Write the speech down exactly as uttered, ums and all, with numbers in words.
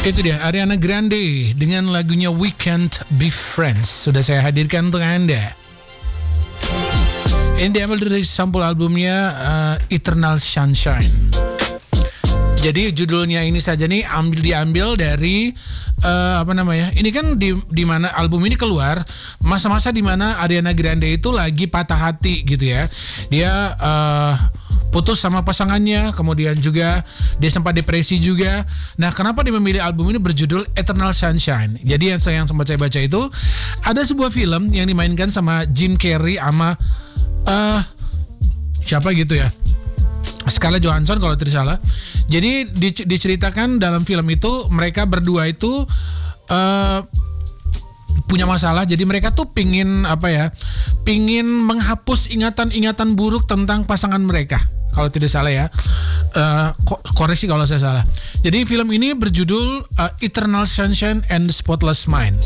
Itu dia Ariana Grande dengan lagunya We Can't Be Friends. Sudah saya hadirkan untuk Anda. Ini diambil dari sampul albumnya uh, Eternal Sunshine. Jadi judulnya ini saja nih ambil diambil dari uh, apa namanya? Ini kan di di mana album ini keluar masa-masa di mana Ariana Grande itu lagi patah hati gitu ya. Dia uh, putus sama pasangannya, kemudian juga dia sempat depresi juga. Nah, kenapa dia memilih album ini berjudul Eternal Sunshine? Jadi yang saya yang sempat saya baca itu ada sebuah film yang dimainkan sama Jim Carrey sama uh, siapa gitu ya, Scarlett Johansson kalau tidak salah. Jadi diceritakan dalam film itu mereka berdua itu uh, punya masalah. Jadi mereka tuh pingin apa ya, pingin menghapus ingatan-ingatan buruk tentang pasangan mereka. Kalau tidak salah ya, uh, koreksi kalau saya salah. Jadi film ini berjudul uh, Eternal Sunshine and the Spotless Mind.